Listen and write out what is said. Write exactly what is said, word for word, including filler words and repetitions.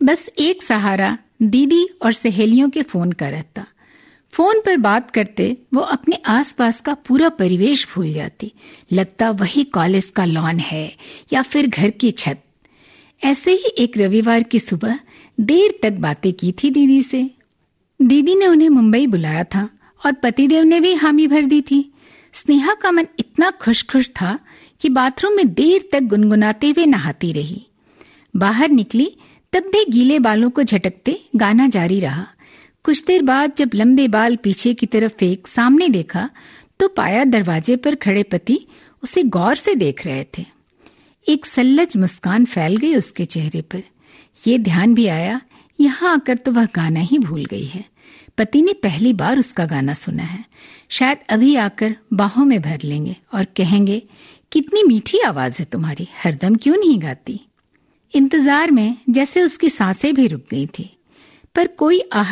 बस एक सहारा दीदी और सहेलियों के फोन का रहता। फोन पर बात करते वो अपने आसपास का पूरा परिवेश भूल जाती। लगता वही कॉलेज का लॉन है या फिर घर की छत। ऐसे ही एक रविवार की सुबह देर तक बातें की थी दीदी से। दीदी ने उन्हें मुंबई बुलाया था और पतिदेव ने भी हामी भर दी थी। स्नेहा का मन इतना खुश खुश था कि बाथरूम में देर तक गुनगुनाते हुए नहाती रही। बाहर निकली तब भी गीले बालों को झटकते गाना जारी रहा। कुछ देर बाद जब लंबे बाल पीछे की तरफ फेंक सामने देखा तो पाया दरवाजे पर खड़े पति उसे गौर से देख रहे थे। एक सल्लज मुस्कान फैल गई उसके चेहरे पर। ये ध्यान भी आया यहाँ आकर तो वह गाना ही भूल गई है। पति ने पहली बार उसका गाना सुना है। शायद अभी आकर बाहों में भर लेंगे और कहेंगे, कितनी मीठी आवाज है तुम्हारी, हरदम क्यों नहीं गाती। इंतजार में जैसे उसकी सांसें भी रुक गई थी, पर कोई आह